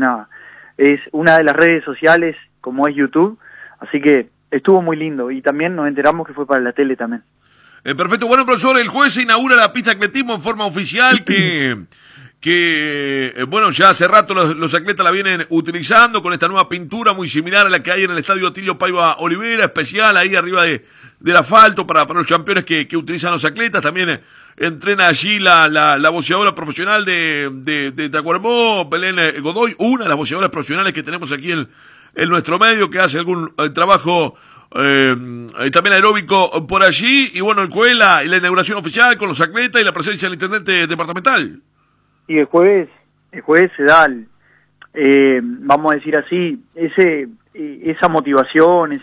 es una de las redes sociales como es YouTube, así que estuvo muy lindo y también nos enteramos que fue para la tele también. Perfecto. Bueno, profesor, el jueves se inaugura la pista de atletismo en forma oficial bueno, ya hace rato los atletas la vienen utilizando con esta nueva pintura muy similar a la que hay en el estadio Atilio Paiva Olivera, especial ahí arriba del asfalto para los campeones que utilizan los atletas. También entrena allí la boxeadora profesional de Tacuarembó, Belén Godoy, una de las boxeadoras profesionales que tenemos aquí en nuestro medio, que hace algún trabajo también aeróbico por allí. Y bueno, el jueves la inauguración oficial con los atletas y la presencia del intendente departamental. Y el jueves se da, vamos a decir así, esa motivación,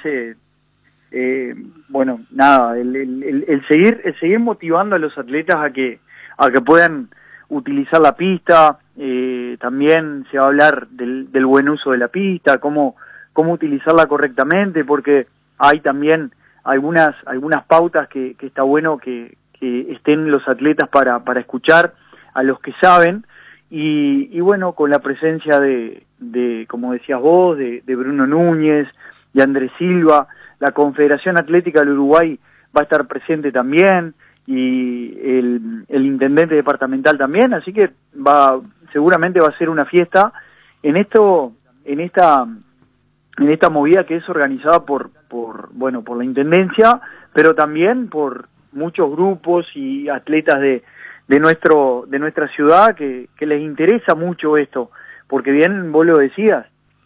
bueno, nada, el seguir motivando a los atletas a que puedan utilizar la pista. También se va a hablar del buen uso de la pista, cómo utilizarla correctamente, porque hay también algunas pautas que está bueno que estén los atletas para escuchar a los que saben, y bueno, con la presencia de como decías vos, de Bruno Núñez, de Andrés Silva, la Confederación Atlética del Uruguay va a estar presente también, y el intendente departamental también, así que seguramente va a ser una fiesta en esta movida que es organizada por la intendencia, pero también por muchos grupos y atletas de nuestra ciudad que les interesa mucho esto, porque bien vos lo decías,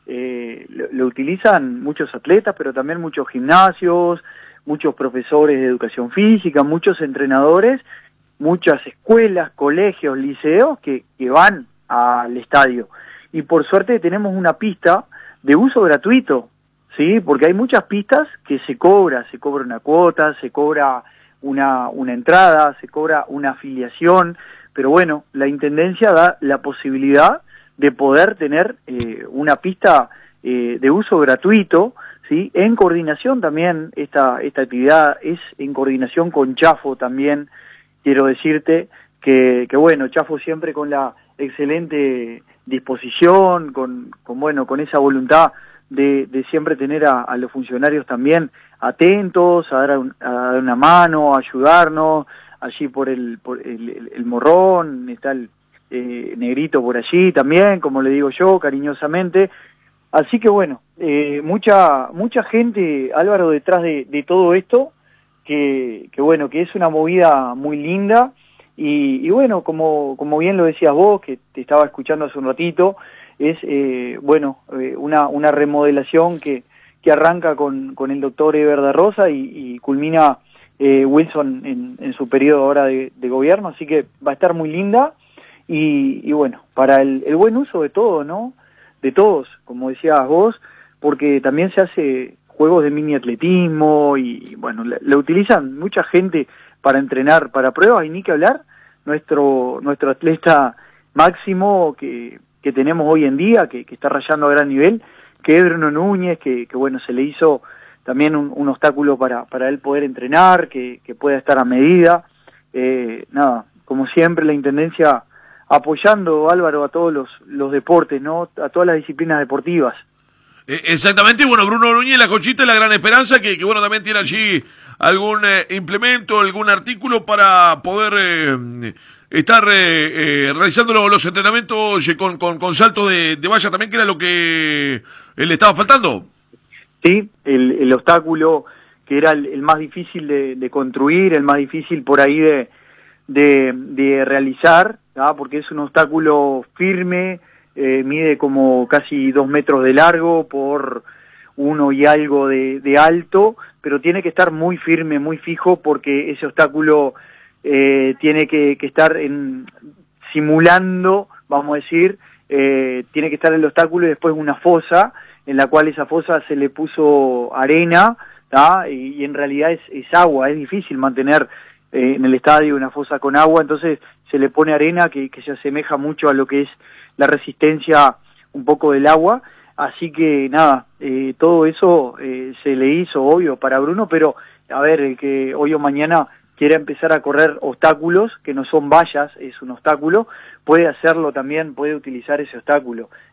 lo utilizan muchos atletas, pero también muchos gimnasios, muchos profesores de educación física, muchos entrenadores, muchas escuelas, colegios, liceos que van al estadio. Y por suerte tenemos una pista de uso gratuito, ¿sí? Porque hay muchas pistas que se cobra una cuota, se cobra una entrada, se cobra una afiliación, pero bueno, la Intendencia da la posibilidad de poder tener una pista de uso gratuito, ¿sí? En coordinación también, esta actividad es en coordinación con Chafo también. Quiero decirte que bueno, Chafo siempre con la excelente disposición, con esa voluntad de siempre tener a los funcionarios también atentos, a dar una mano, a ayudarnos. Allí por el Morrón está el Negrito por allí también, como le digo yo, cariñosamente. Así que bueno, mucha gente, Álvaro, detrás de todo esto, que bueno, que es una movida muy linda, y bueno, como bien lo decías vos, que te estaba escuchando hace un ratito, es una remodelación que arranca con el doctor Eber da Rosa y culmina Wilson en su periodo ahora de gobierno, así que va a estar muy linda, y bueno, para el buen uso de todo, ¿no? De todos, como decías vos, porque también se hace juegos de mini atletismo, y bueno, la utilizan mucha gente para entrenar, para pruebas, y ni que hablar, nuestro atleta máximo que tenemos hoy en día, que está rayando a gran nivel, que es Bruno Núñez, que bueno, se le hizo también un obstáculo para él poder entrenar, que pueda estar a medida. Nada, como siempre, la Intendencia apoyando, Álvaro, a todos los deportes, ¿no? A todas las disciplinas deportivas. Exactamente, bueno, Bruno Núñez, la Conchita y la Gran Esperanza, que bueno, también tiene allí algún implemento, algún artículo para poder estar realizando los entrenamientos con salto de valla también, que era lo que le estaba faltando. Sí, el obstáculo que era el más difícil de construir, el más difícil por ahí de realizar, ¿tá? Porque es un obstáculo firme, mide como casi 2 metros de largo por 1 y algo de alto, pero tiene que estar muy firme, muy fijo, porque ese obstáculo tiene que estar simulando, vamos a decir, tiene que estar el obstáculo y después una fosa, en la cual esa fosa se le puso arena, ¿tá? Y en realidad es agua, es difícil mantener en el estadio una fosa con agua, entonces se le pone arena que se asemeja mucho a lo que es la resistencia un poco del agua, así que nada, todo eso se le hizo obvio para Bruno, pero a ver, el que hoy o mañana quiera empezar a correr obstáculos, que no son vallas, es un obstáculo, puede hacerlo también, puede utilizar ese obstáculo.